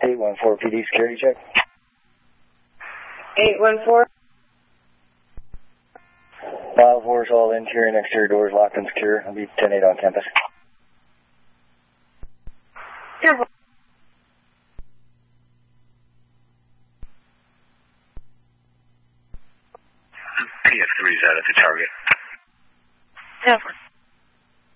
814 PD security check. 814. Mile 4 is all interior and exterior doors locked and secure. I'll be 10-8 on campus. Careful. PF3 is out at the target. Careful.